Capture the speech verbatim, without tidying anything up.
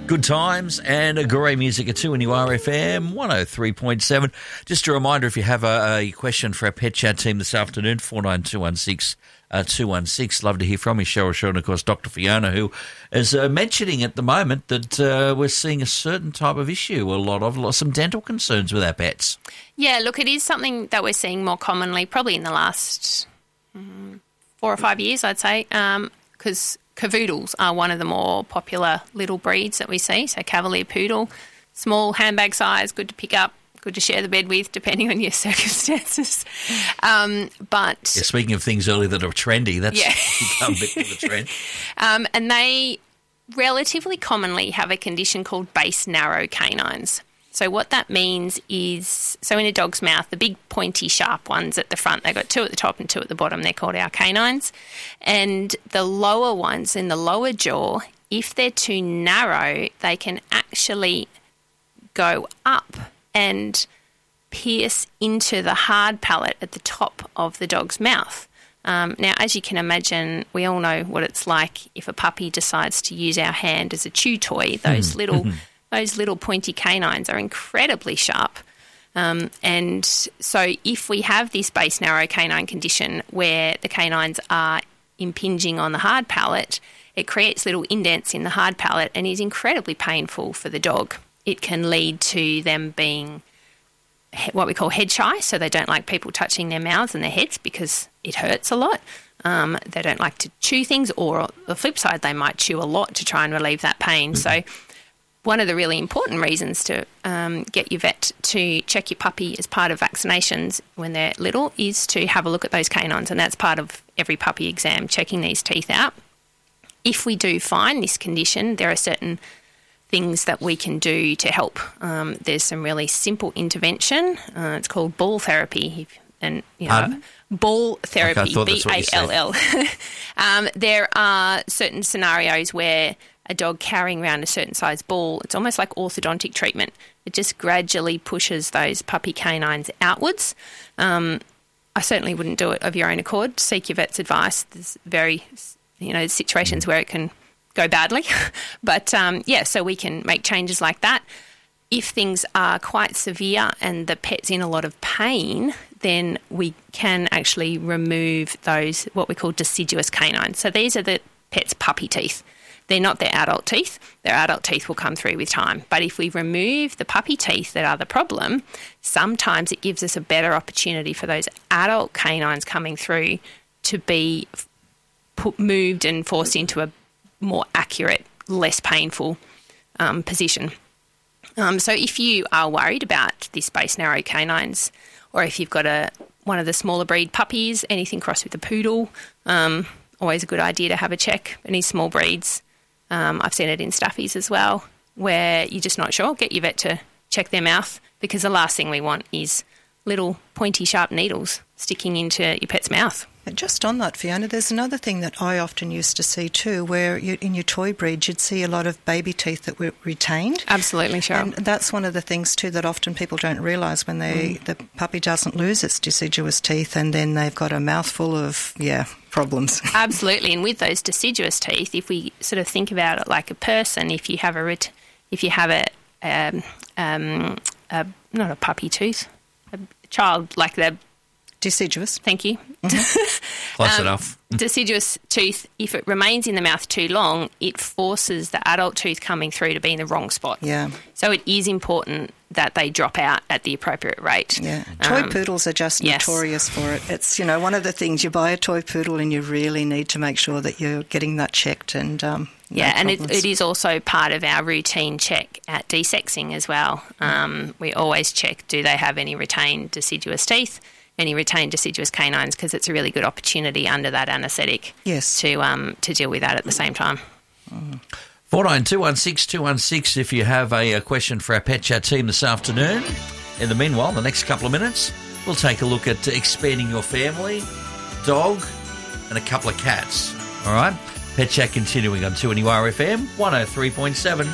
Good times and great music at two N U R F M one oh three point seven. Just a reminder, if you have a, a question for our Pet Chat team this afternoon, four nine two one six, two one six. Love to hear from you, Cheryl Shaw, and of course Doctor Fiona, who is uh, mentioning at the moment that uh, we're seeing a certain type of issue, a lot of some dental concerns with our pets. Yeah, look, it is something that we're seeing more commonly, probably in the last um, four or five years, I'd say, because... Um, Cavoodles are one of the more popular little breeds that we see. So Cavalier Poodle, small handbag size, good to pick up, good to share the bed with, depending on your circumstances. Um, but yeah, speaking of things earlier that are trendy, that's yeah. become a bit of a trend. Um, and they relatively commonly have a condition called base narrow canines. So what that means is, so in a dog's mouth, the big pointy sharp ones at the front, they've got two at the top and two at the bottom, they're called our canines. And the lower ones in the lower jaw, if they're too narrow, they can actually go up and pierce into the hard palate at the top of the dog's mouth. Um, now, as you can imagine, we all know what it's like if a puppy decides to use our hand as a chew toy. Those little... Those little pointy canines are incredibly sharp. Um, and so if we have this base narrow canine condition where the canines are impinging on the hard palate, it creates little indents in the hard palate and is incredibly painful for the dog. It can lead to them being what we call head shy, so they don't like people touching their mouths and their heads because it hurts a lot. Um, they don't like to chew things, or on the flip side, they might chew a lot to try and relieve that pain. Mm-hmm. So one of the really important reasons to um, get your vet to check your puppy as part of vaccinations when they're little is to have a look at those canines, and that's part of every puppy exam, checking these teeth out. If we do find this condition, there are certain things that we can do to help. Um, there's some really simple intervention. Uh, it's called ball therapy, and you know, Pardon? ball therapy, okay, B A L L. um, there are certain scenarios where a dog carrying around a certain size ball, it's almost like orthodontic treatment. It just gradually pushes those puppy canines outwards. Um, I certainly wouldn't do it of your own accord. Seek your vet's advice. There's very, you know, situations where it can go badly. But, um, yeah, so we can make changes like that. If things are quite severe and the pet's in a lot of pain, then we can actually remove those, what we call deciduous canines. So these are the pet's puppy teeth. They're not their adult teeth. Their adult teeth will come through with time. But if we remove the puppy teeth that are the problem, sometimes it gives us a better opportunity for those adult canines coming through to be put, moved and forced into a more accurate, less painful um, position. Um, so if you are worried about this base narrow canines, or if you've got a one of the smaller breed puppies, anything crossed with a poodle, um, always a good idea to have a check. Any small breeds. Um, I've seen it in stuffies as well, where you're just not sure. Get your vet to check their mouth, because the last thing we want is little pointy sharp needles sticking into your pet's mouth. And just on that, Fiona, there's another thing that I often used to see too, where you, in your toy breed you'd see a lot of baby teeth that were retained. Absolutely, Cheryl. And that's one of the things too that often people don't realise, when they mm. the puppy doesn't lose its deciduous teeth and then they've got a mouthful of, yeah, problems. Absolutely, and with those deciduous teeth, if we sort of think about it like a person, if you have a, ret- if you have a, um, um, a, not a puppy tooth, a child, like the deciduous. Thank you. Mm-hmm. Close um, enough. Deciduous tooth, if it remains in the mouth too long, it forces the adult tooth coming through to be in the wrong spot. Yeah. So it is important that they drop out at the appropriate rate. Yeah. Toy um, poodles are just yes. notorious for it. It's, you know, one of the things, you buy a toy poodle and you really need to make sure that you're getting that checked and um Yeah, no and it, it is also part of our routine check at desexing as well. Um, we always check, do they have any retained deciduous teeth, any retained deciduous canines, because it's a really good opportunity under that anaesthetic yes. to um, to deal with that at the same time. Mm. four nine two one six two one six if you have a, a question for our Pet Chat team this afternoon. In the meanwhile, the next couple of minutes, we'll take a look at expanding your family, dog, and a couple of cats. All right? Pet Chat continuing on two N U R F M one oh three point seven.